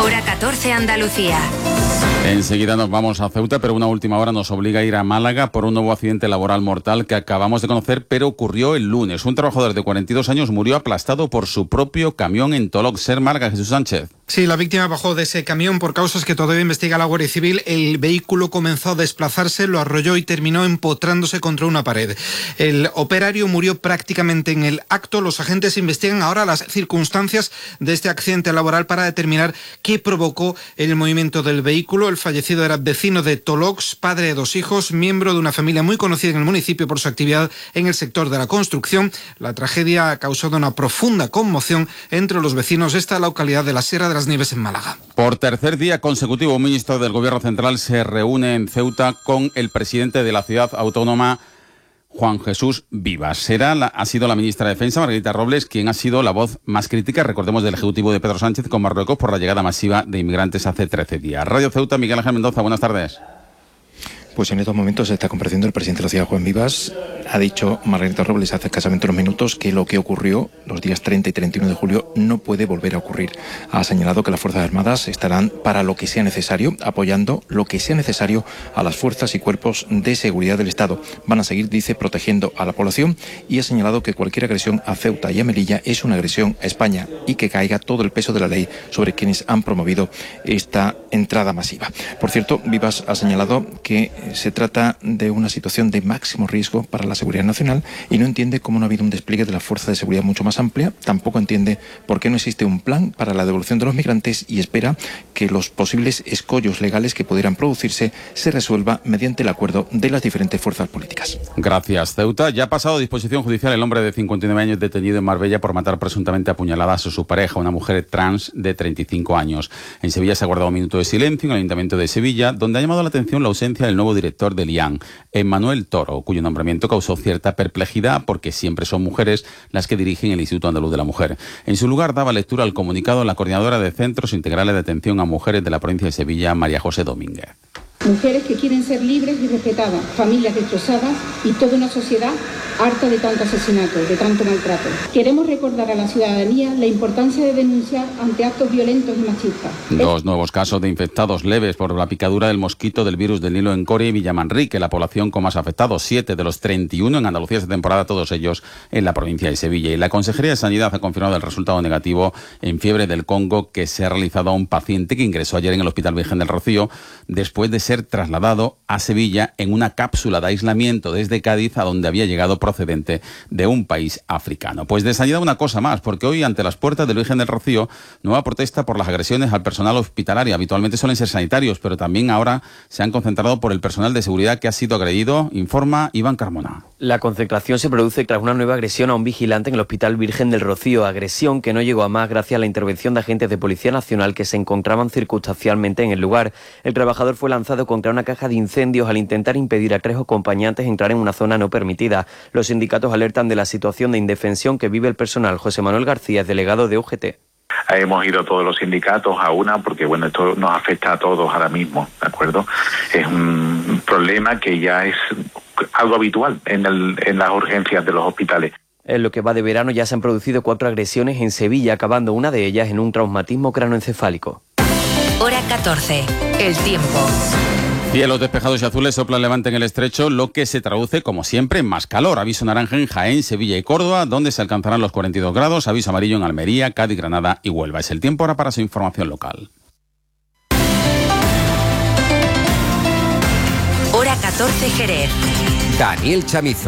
Hora 14 Andalucía. Enseguida nos vamos a Ceuta, pero una última hora nos obliga a ir a Málaga por un nuevo accidente laboral mortal que acabamos de conocer, pero ocurrió el lunes. Un trabajador de 42 años murió aplastado por su propio camión en Tolok. Ser Marga, Jesús Sánchez. Sí, la víctima bajó de ese camión por causas que todavía investiga la Guardia Civil. El vehículo comenzó a desplazarse, lo arrolló y terminó empotrándose contra una pared. El operario murió prácticamente en el acto. Los agentes investigan ahora las circunstancias de este accidente laboral para determinar qué provocó el movimiento del vehículo. El fallecido era vecino de Tolox, padre de 2 hijos, miembro de una familia muy conocida en el municipio por su actividad en el sector de la construcción. La tragedia ha causado una profunda conmoción entre los vecinos de esta localidad de la Sierra de las Nieves en Málaga. Por tercer día consecutivo, un ministro del Gobierno Central se reúne en Ceuta con el presidente de la ciudad autónoma, Juan Jesús Vivas. Ha sido la ministra de Defensa, Margarita Robles, quien ha sido la voz más crítica, recordemos, del Ejecutivo de Pedro Sánchez con Marruecos por la llegada masiva de inmigrantes hace 13 días. Radio Ceuta, Miguel Ángel Mendoza, buenas tardes. Pues en estos momentos se está compareciendo el presidente de la ciudad, Juan Vivas. Ha dicho Margarita Robles hace escasamente unos minutos que lo que ocurrió los días 30 y 31 de julio no puede volver a ocurrir. Ha señalado que las Fuerzas Armadas estarán para lo que sea necesario, apoyando lo que sea necesario a las fuerzas y cuerpos de seguridad del Estado. Van a seguir, dice, protegiendo a la población, y ha señalado que cualquier agresión a Ceuta y a Melilla es una agresión a España y que caiga todo el peso de la ley sobre quienes han promovido esta entrada masiva. Por cierto, Vivas ha señalado que se trata de una situación de máximo riesgo para la seguridad nacional y no entiende cómo no ha habido un despliegue de la fuerza de seguridad mucho más amplia. Tampoco entiende por qué no existe un plan para la devolución de los migrantes y espera que los posibles escollos legales que pudieran producirse se resuelva mediante el acuerdo de las diferentes fuerzas políticas. Gracias, Ceuta. Ya ha pasado a disposición judicial el hombre de 59 años detenido en Marbella por matar presuntamente a puñaladas a su pareja, una mujer trans de 35 años. En Sevilla se ha guardado un minuto de silencio en el Ayuntamiento de Sevilla, donde ha llamado la atención la ausencia del nuevo director del IAN, Emmanuel Toro, cuyo nombramiento causó cierta perplejidad porque siempre son mujeres las que dirigen el Instituto Andaluz de la Mujer. En su lugar daba lectura al comunicado la coordinadora de Centros Integrales de Atención a Mujeres de la provincia de Sevilla, María José Domínguez. Mujeres que quieren ser libres y respetadas, familias destrozadas y toda una sociedad harta de tanto asesinato, de tanto maltrato. Queremos recordar a la ciudadanía la importancia de denunciar ante actos violentos y machistas. 2 nuevos casos de infectados leves por la picadura del mosquito del virus del Nilo en Coria y Villamanrique, la población con más afectados, 7 de los 31 en Andalucía esta temporada, todos ellos en la provincia de Sevilla. Y la Consejería de Sanidad ha confirmado el resultado negativo en fiebre del Congo que se ha realizado a un paciente que ingresó ayer en el Hospital Virgen del Rocío después de ser trasladado a Sevilla en una cápsula de aislamiento desde Cádiz, a donde había llegado procedente de un país africano. Pues de sanidad una cosa más, porque hoy ante las puertas del Virgen del Rocío, nueva protesta por las agresiones al personal hospitalario. Habitualmente suelen ser sanitarios, pero también ahora se han concentrado por el personal de seguridad que ha sido agredido, informa Iván Carmona. La concentración se produce tras una nueva agresión a un vigilante en el Hospital Virgen del Rocío, agresión que no llegó a más gracias a la intervención de agentes de Policía Nacional que se encontraban circunstancialmente en el lugar. El trabajador fue lanzado contra una caja de incendios al intentar impedir a 3 acompañantes entrar en una zona no permitida. Los sindicatos alertan de la situación de indefensión que vive el personal. José Manuel García es delegado de UGT. Hemos ido todos los sindicatos a una porque, bueno, esto nos afecta a todos ahora mismo, ¿de acuerdo? Es un problema que ya es algo habitual en las urgencias de los hospitales. En lo que va de verano ya se han producido 4 agresiones en Sevilla, acabando una de ellas en un traumatismo cranoencefálico. Hora 14. El tiempo. Cielos despejados y azules, sopla el levante en el estrecho, lo que se traduce, como siempre, en más calor. Aviso naranja en Jaén, Sevilla y Córdoba, donde se alcanzarán los 42 grados. Aviso amarillo en Almería, Cádiz, Granada y Huelva. Es el tiempo ahora para su información local. Hora 14 Jerez. Daniel Chamizo.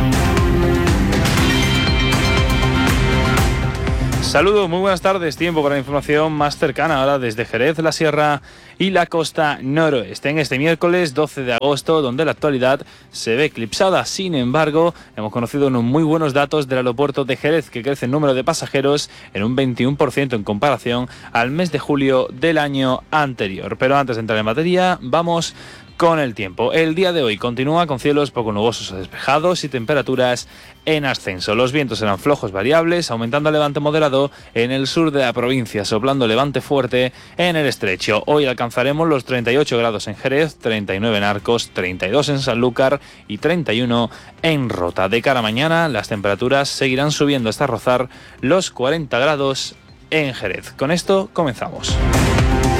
Saludos, muy buenas tardes. Tiempo para la información más cercana ahora desde Jerez, la Sierra y la costa noroeste. En este miércoles 12 de agosto, donde la actualidad se ve eclipsada. Sin embargo, hemos conocido unos muy buenos datos del aeropuerto de Jerez, que crece el número de pasajeros en un 21% en comparación al mes de julio del año anterior. Pero antes de entrar en materia, vamos con el tiempo. El día de hoy continúa con cielos poco nubosos a despejados y temperaturas en ascenso. Los vientos serán flojos variables, aumentando a levante moderado en el sur de la provincia, soplando levante fuerte en el estrecho. Hoy alcanzaremos los 38 grados en Jerez, 39 en Arcos, 32 en Sanlúcar y 31 en Rota. De cara a mañana, las temperaturas seguirán subiendo hasta rozar los 40 grados en Jerez. Con esto comenzamos.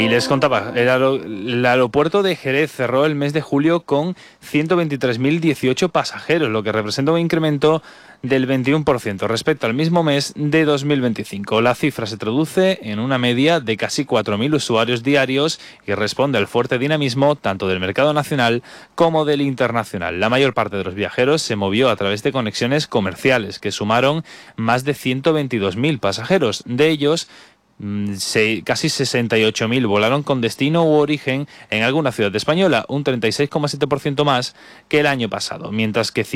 Y les contaba, el aeropuerto de Jerez cerró el mes de julio con 123.018 pasajeros, lo que representa un incremento del 21% respecto al mismo mes de 2025. La cifra se traduce en una media de casi 4.000 usuarios diarios y responde al fuerte dinamismo tanto del mercado nacional como del internacional. La mayor parte de los viajeros se movió a través de conexiones comerciales, que sumaron más de 122.000 pasajeros. De ellos, casi 68.000 volaron con destino u origen en alguna ciudad española, un 36,7% más que el año pasado, mientras que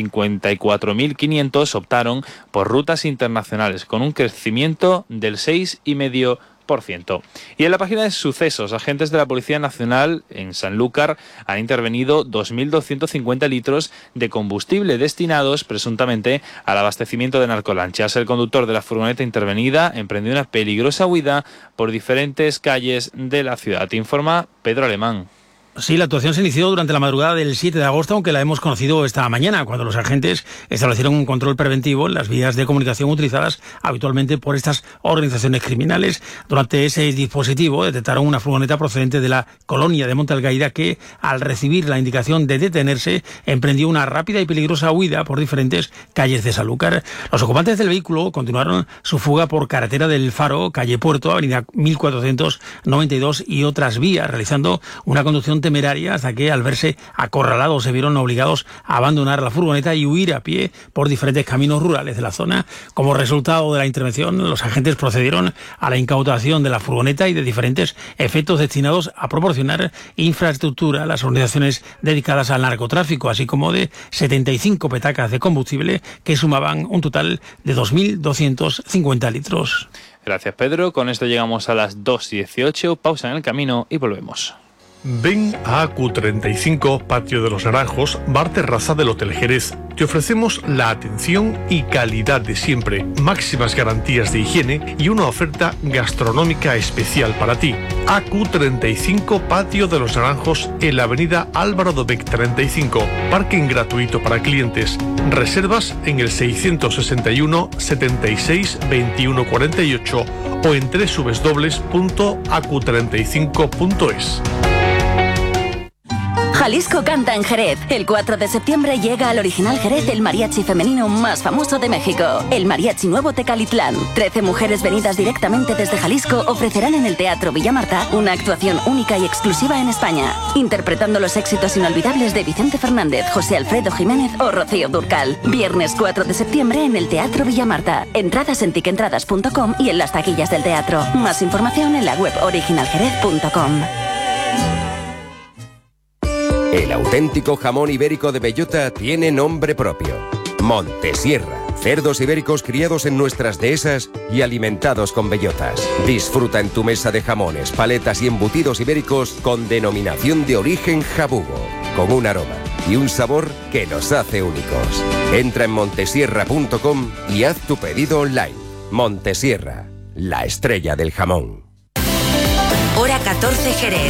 54.500 optaron por rutas internacionales, con un crecimiento del 6,5%. Y en la página de sucesos, agentes de la Policía Nacional en Sanlúcar han intervenido 2.250 litros de combustible destinados presuntamente al abastecimiento de narcolanchas. El conductor de la furgoneta intervenida emprendió una peligrosa huida por diferentes calles de la ciudad, informa Pedro Alemán. Sí, la actuación se inició durante la madrugada del 7 de agosto, aunque la hemos conocido esta mañana, cuando los agentes establecieron un control preventivo en las vías de comunicación utilizadas habitualmente por estas organizaciones criminales. Durante ese dispositivo detectaron una furgoneta procedente de la colonia de Monte Algaida que, al recibir la indicación de detenerse, emprendió una rápida y peligrosa huida por diferentes calles de Sanlúcar. Los ocupantes del vehículo continuaron su fuga por carretera del Faro, calle Puerto, avenida 1492 y otras vías, realizando una conducción temeraria hasta que, al verse acorralados, se vieron obligados a abandonar la furgoneta y huir a pie por diferentes caminos rurales de la zona. Como resultado de la intervención, los agentes procedieron a la incautación de la furgoneta y de diferentes efectos destinados a proporcionar infraestructura a las organizaciones dedicadas al narcotráfico, así como de 75 petacas de combustible que sumaban un total de 2.250 litros. Gracias, Pedro. Con esto llegamos a las 2:18. Pausa en el camino y volvemos. Ven a AQ35, Patio de los Naranjos, bar terraza del Hotel Jerez. Te ofrecemos la atención y calidad de siempre, máximas garantías de higiene y una oferta gastronómica especial para ti. AQ35, Patio de los Naranjos, en la avenida Álvaro Dobech 35. Parking gratuito para clientes. Reservas en el 661 76 21 48 o en www.acu35.es. Jalisco canta en Jerez. El 4 de septiembre llega al Original Jerez el mariachi femenino más famoso de México, el Mariachi Nuevo Tecalitlán. 13 mujeres venidas directamente desde Jalisco ofrecerán en el Teatro Villa Marta una actuación única y exclusiva en España, interpretando los éxitos inolvidables de Vicente Fernández, José Alfredo Jiménez o Rocío Dúrcal. Viernes 4 de septiembre en el Teatro Villa Marta. Entradas en tiquentradas.com y en las taquillas del teatro. Más información en la web originaljerez.com. El auténtico jamón ibérico de bellota tiene nombre propio. Montesierra. Cerdos ibéricos criados en nuestras dehesas y alimentados con bellotas. Disfruta en tu mesa de jamones, paletas y embutidos ibéricos con denominación de origen jabugo, con un aroma y un sabor que nos hace únicos. Entra en montesierra.com y haz tu pedido online. Montesierra, la estrella del jamón. Hora 14 Jerez.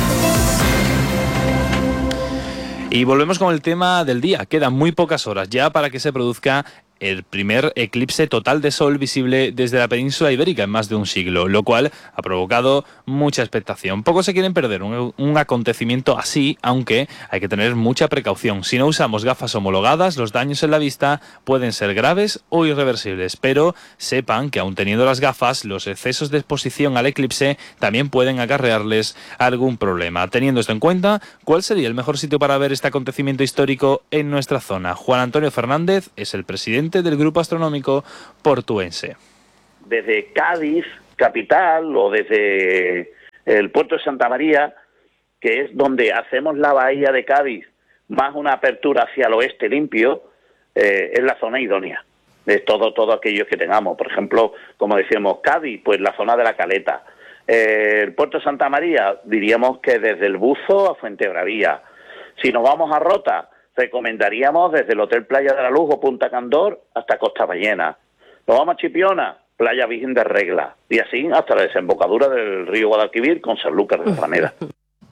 Y volvemos con el tema del día. Quedan muy pocas horas ya para que se produzca el primer eclipse total de sol visible desde la península ibérica en más de un siglo, lo cual ha provocado mucha expectación. Pocos se quieren perder un acontecimiento así, aunque hay que tener mucha precaución. Si no usamos gafas homologadas, los daños en la vista pueden ser graves o irreversibles, pero sepan que aun teniendo las gafas, los excesos de exposición al eclipse también pueden acarrearles algún problema. Teniendo esto en cuenta, ¿cuál sería el mejor sitio para ver este acontecimiento histórico en nuestra zona? Juan Antonio Fernández es el presidente del Grupo Astronómico Portuense. Desde Cádiz, capital, o desde el puerto de Santa María, que es donde hacemos la bahía de Cádiz, más una apertura hacia el oeste limpio, es la zona idónea de todo aquello que tengamos. Por ejemplo, como decíamos, Cádiz, pues la zona de la Caleta. El puerto de Santa María, diríamos que desde el Buzo a Fuentebraría. Si nos vamos a Rota, recomendaríamos desde el Hotel Playa de la Luz o Punta Candor hasta Costa Ballena. Nos vamos a Chipiona, Playa Virgen de Regla, y así hasta la desembocadura del río Guadalquivir con Sanlúcar de Alameda.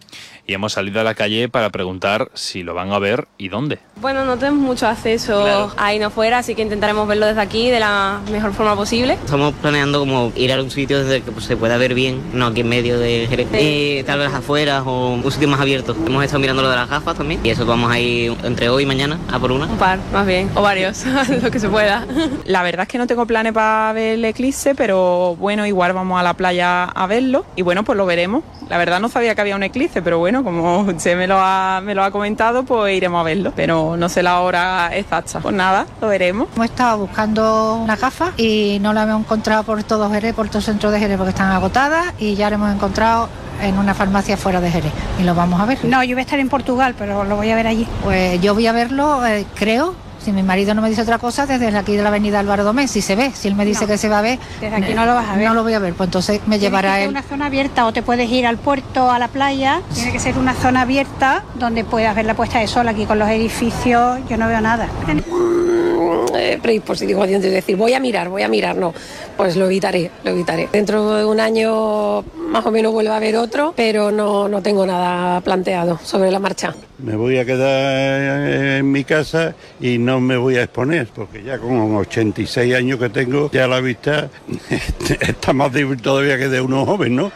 y hemos salido a la calle para preguntar si lo van a ver y dónde. Bueno, no tenemos mucho acceso ahí no fuera, así que intentaremos verlo desde aquí de la mejor forma posible. Estamos planeando como ir a un sitio desde que se pueda ver bien, no aquí en medio de Jerez, tal vez afuera o un sitio más abierto. Hemos estado mirando lo de las gafas también y eso vamos a ir entre hoy y mañana a por una. Un par, más bien, o varios, lo que se pueda. La verdad es que no tengo planes para ver el eclipse, pero bueno, igual vamos a la playa a verlo y bueno, pues lo veremos. La verdad no sabía que había un eclipse, pero bueno, como usted me lo ha comentado, pues iremos a verlo, pero no sé la hora exacta. Pues nada, lo veremos. Hemos estado buscando una gafa y no la hemos encontrado por todo Jerez, por todo el centro de Jerez, porque están agotadas, y ya la hemos encontrado en una farmacia fuera de Jerez y lo vamos a ver. No, yo voy a estar en Portugal, pero lo voy a ver allí. Pues yo voy a verlo, creo, si mi marido no me dice otra cosa, desde aquí de la avenida Álvaro Domés, si se ve, si él me dice que se va a ver. Desde aquí no lo vas a ver. No lo voy a ver, pues entonces me llevará él. Tiene que ser una zona abierta, o te puedes ir al puerto, a la playa. Tiene que ser una zona abierta donde puedas ver la puesta de sol. Aquí con los edificios yo no veo nada. Predisposición, es decir, voy a mirar, no, pues lo evitaré. Dentro de un año más o menos vuelvo a ver otro, pero no tengo nada planteado sobre la marcha. Me voy a quedar en mi casa y no me voy a exponer, porque ya con 86 años que tengo, ya la vista está más débil todavía que de uno joven, ¿no?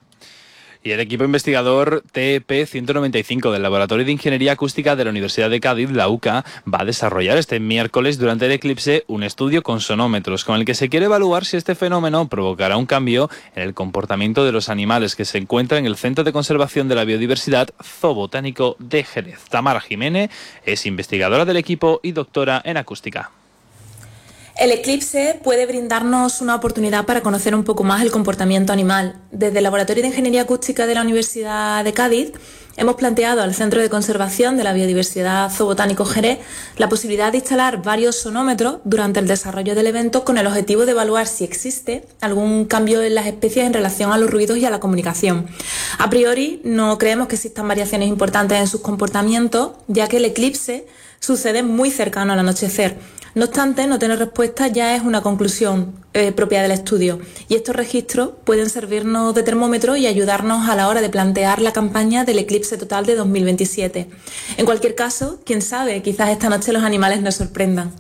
Y el equipo investigador TEP 195 del Laboratorio de Ingeniería Acústica de la Universidad de Cádiz, la UCA, va a desarrollar este miércoles durante el eclipse un estudio con sonómetros con el que se quiere evaluar si este fenómeno provocará un cambio en el comportamiento de los animales que se encuentran en el Centro de Conservación de la Biodiversidad Zoobotánico de Jerez. Tamara Jiménez es investigadora del equipo y doctora en acústica. El eclipse puede brindarnos una oportunidad para conocer un poco más el comportamiento animal. Desde el Laboratorio de Ingeniería Acústica de la Universidad de Cádiz hemos planteado al Centro de Conservación de la Biodiversidad Zoobotánico Jerez la posibilidad de instalar varios sonómetros durante el desarrollo del evento con el objetivo de evaluar si existe algún cambio en las especies en relación a los ruidos y a la comunicación. A priori no creemos que existan variaciones importantes en sus comportamientos, ya que el eclipse sucede muy cercano al anochecer. No obstante, no tener respuesta ya es una conclusión propia del estudio, y estos registros pueden servirnos de termómetro y ayudarnos a la hora de plantear la campaña del eclipse total de 2027. En cualquier caso, quién sabe, quizás esta noche los animales nos sorprendan.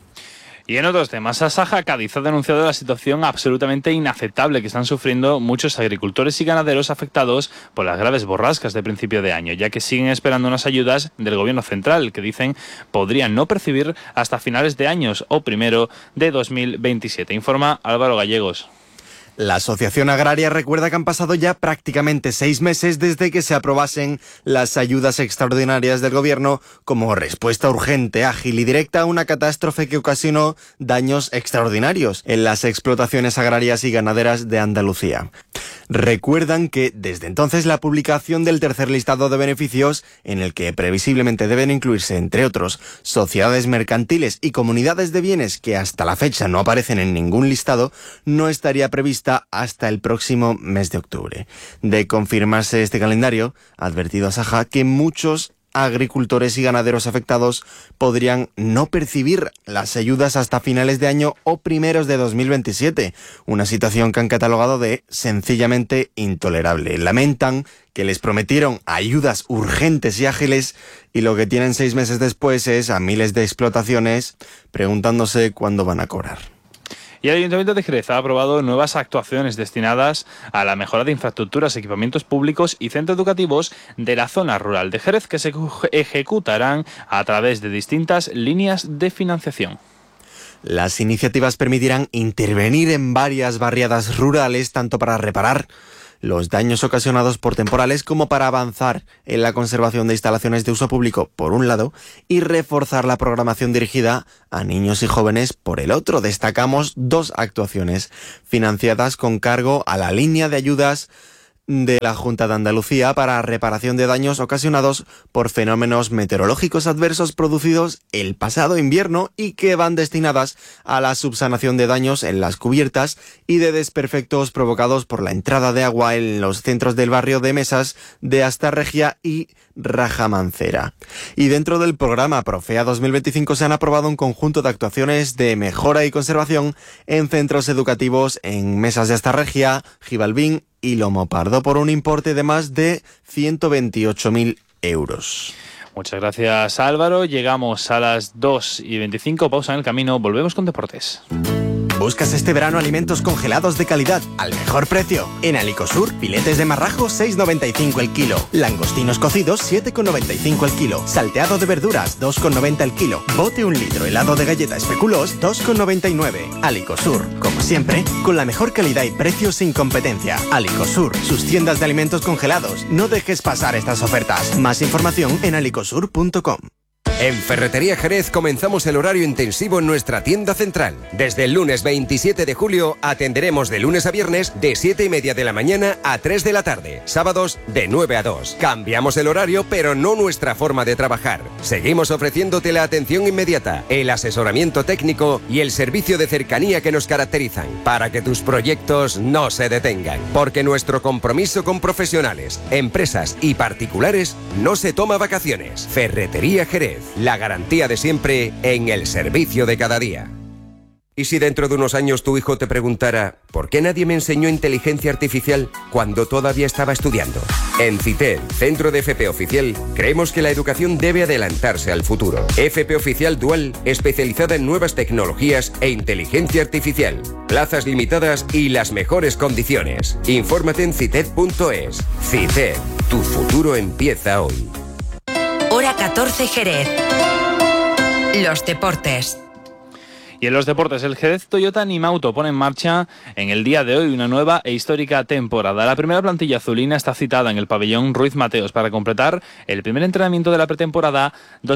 Y en otros temas, Asaja Cádiz ha denunciado la situación absolutamente inaceptable que están sufriendo muchos agricultores y ganaderos afectados por las graves borrascas de principio de año, ya que siguen esperando unas ayudas del gobierno central que dicen podrían no percibir hasta finales de años o primero de 2027. Informa Álvaro Gallegos. La Asociación Agraria recuerda que han pasado ya prácticamente 6 meses desde que se aprobasen las ayudas extraordinarias del Gobierno como respuesta urgente, ágil y directa a una catástrofe que ocasionó daños extraordinarios en las explotaciones agrarias y ganaderas de Andalucía. Recuerdan que desde entonces la publicación del tercer listado de beneficios, en el que previsiblemente deben incluirse, entre otros, sociedades mercantiles y comunidades de bienes que hasta la fecha no aparecen en ningún listado, no estaría prevista hasta el próximo mes de octubre. De confirmarse este calendario, ha advertido Asaja que muchos agricultores y ganaderos afectados podrían no percibir las ayudas hasta finales de año o primeros de 2027, una situación que han catalogado de sencillamente intolerable. Lamentan que les prometieron ayudas urgentes y ágiles y lo que tienen 6 meses después es a miles de explotaciones preguntándose cuándo van a cobrar. Y el Ayuntamiento de Jerez ha aprobado nuevas actuaciones destinadas a la mejora de infraestructuras, equipamientos públicos y centros educativos de la zona rural de Jerez, que se ejecutarán a través de distintas líneas de financiación. Las iniciativas permitirán intervenir en varias barriadas rurales, tanto para reparar los daños ocasionados por temporales como para avanzar en la conservación de instalaciones de uso público, por un lado, y reforzar la programación dirigida a niños y jóvenes, por el otro. Destacamos 2 actuaciones financiadas con cargo a la línea de ayudas de la Junta de Andalucía para reparación de daños ocasionados por fenómenos meteorológicos adversos producidos el pasado invierno y que van destinadas a la subsanación de daños en las cubiertas y de desperfectos provocados por la entrada de agua en los centros del barrio de Mesas de Astarregia y Rajamancera. Y dentro del programa Profea 2025 se han aprobado un conjunto de actuaciones de mejora y conservación en centros educativos en Mesas de Astarregia, Gibalbín y lomo pardo por un importe de más de 128.000 euros. Muchas gracias, Álvaro. Llegamos a las 2:25, pausa en el camino, volvemos con deportes. ¿Buscas este verano alimentos congelados de calidad al mejor precio? En Alicosur, filetes de marrajo 6,95 el kilo, langostinos cocidos 7,95 el kilo, salteado de verduras 2,90 el kilo, bote 1 litro helado de galleta especuloos 2,99. Alicosur, como siempre, con la mejor calidad y precios sin competencia. Alicosur, sus tiendas de alimentos congelados. No dejes pasar estas ofertas. Más información en alicosur.com. En Ferretería Jerez comenzamos el horario intensivo en nuestra tienda central. Desde el lunes 27 de julio atenderemos de lunes a viernes de 7:30 de la mañana a 3 de la tarde. Sábados de 9 a 2. Cambiamos el horario, pero no nuestra forma de trabajar. Seguimos ofreciéndote la atención inmediata, el asesoramiento técnico y el servicio de cercanía que nos caracterizan, para que tus proyectos no se detengan. Porque nuestro compromiso con profesionales, empresas y particulares no se toma vacaciones. Ferretería Jerez. La garantía de siempre en el servicio de cada día. ¿Y si dentro de unos años tu hijo te preguntara ¿por qué nadie me enseñó inteligencia artificial cuando todavía estaba estudiando? En CITED, Centro de FP Oficial, creemos que la educación debe adelantarse al futuro. FP Oficial Dual, especializada en nuevas tecnologías e inteligencia artificial. Plazas limitadas y las mejores condiciones. Infórmate en cited.es. CITED, tu futuro empieza hoy. Hora 14 Jerez. Los deportes. Y en los deportes, el Jerez Toyota Animauto pone en marcha en el día de hoy una nueva e histórica temporada. La primera plantilla azulina está citada en el pabellón Ruiz Mateos para completar el primer entrenamiento de la pretemporada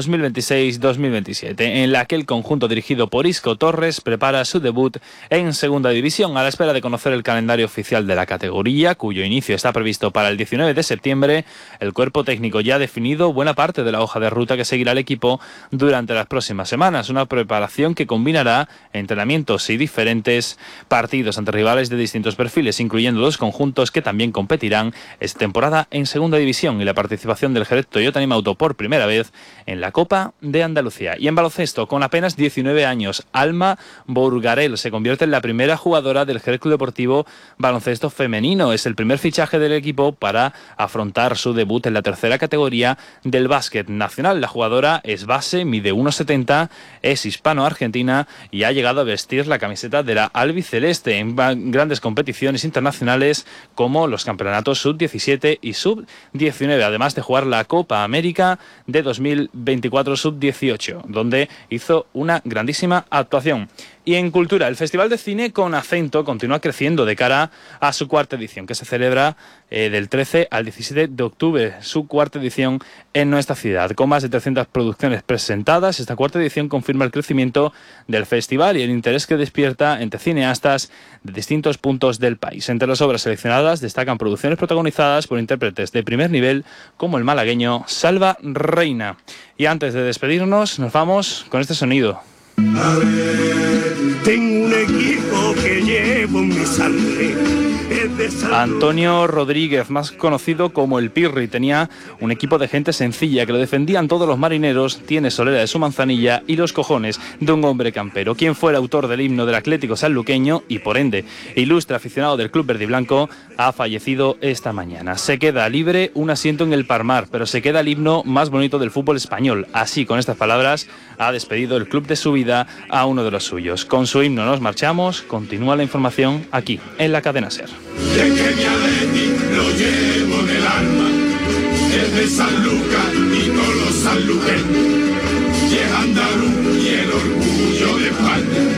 2026-2027, en la que el conjunto dirigido por Isco Torres prepara su debut en Segunda División, a la espera de conocer el calendario oficial de la categoría, cuyo inicio está previsto para el 19 de septiembre. El cuerpo técnico ya ha definido buena parte de la hoja de ruta que seguirá el equipo durante las próximas semanas, una preparación que combinará entrenamientos y diferentes partidos ante rivales de distintos perfiles, incluyendo dos conjuntos que también competirán esta temporada en Segunda División, y la participación del Jerez Toyota Animauto por primera vez en la Copa de Andalucía. Y en baloncesto, con apenas 19 años, Alma Bourgarel se convierte en la primera jugadora del Jerez Club Deportivo Baloncesto Femenino. Es el primer fichaje del equipo para afrontar su debut en la tercera categoría del básquet nacional. La jugadora es base, mide 1,70, es hispano-argentina y ha llegado a vestir la camiseta de la albiceleste en grandes competiciones internacionales como los campeonatos sub-17 y sub-19, además de jugar la Copa América de 2024 sub-18, donde hizo una grandísima actuación. Y en cultura, el Festival de Cine con Acento continúa creciendo de cara a su cuarta edición, que se celebra del 13 al 17 de octubre, su cuarta edición en nuestra ciudad. Con más de 300 producciones presentadas, esta cuarta edición confirma el crecimiento del festival y el interés que despierta entre cineastas de distintos puntos del país. Entre las obras seleccionadas destacan producciones protagonizadas por intérpretes de primer nivel como el malagueño Salva Reina. Y antes de despedirnos, nos vamos con este sonido. A ver, tengo un equipo que llevo en mi sangre. Antonio Rodríguez, más conocido como el Pirri, tenía un equipo de gente sencilla que lo defendían todos los marineros, tiene solera de su manzanilla y los cojones de un hombre campero. Quien fue el autor del himno del Atlético sanluqueño y, por ende, ilustre aficionado del club verde y blanco, ha fallecido esta mañana. Se queda libre un asiento en el Parmar, pero se queda el himno más bonito del fútbol español. Así, con estas palabras, ha despedido el club de su vida a uno de los suyos. Con su himno nos marchamos. Continúa la información aquí, en la cadena SER. De que mi Atleti lo llevo en el alma, es de Sanlúcar y todos los sanluqueños, y es andaluz y el orgullo de España.